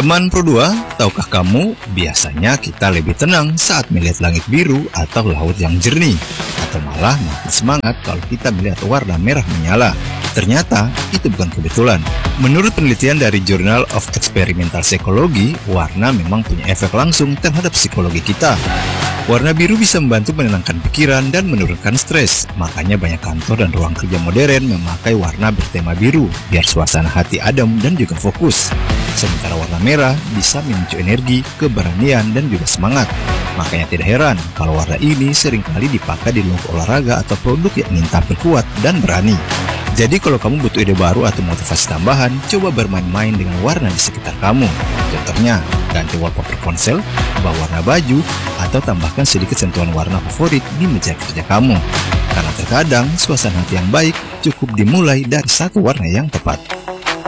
Teman Pro 2, tahukah kamu biasanya kita lebih tenang saat melihat langit biru atau laut yang jernih, atau malah makin semangat kalau kita melihat warna merah menyala. Ternyata itu bukan kebetulan. Menurut penelitian dari Journal of Experimental Psychology, warna memang punya efek langsung terhadap psikologi kita. Warna biru bisa membantu menenangkan pikiran dan menurunkan stres. Makanya banyak kantor dan ruang kerja modern memakai warna bertema biru, biar suasana hati adem dan juga fokus. Sementara warna merah bisa memicu energi, keberanian, dan juga semangat. Makanya tidak heran kalau warna ini seringkali dipakai di logo olahraga atau produk yang ingin tampil kuat dan berani. Jadi kalau kamu butuh ide baru atau motivasi tambahan, coba bermain-main dengan warna di sekitar kamu. Contohnya, ganti wallpaper ponsel, ubah warna baju, atau tambahkan sedikit sentuhan warna favorit di meja kerja kamu. Karena terkadang suasana hati yang baik cukup dimulai dari satu warna yang tepat.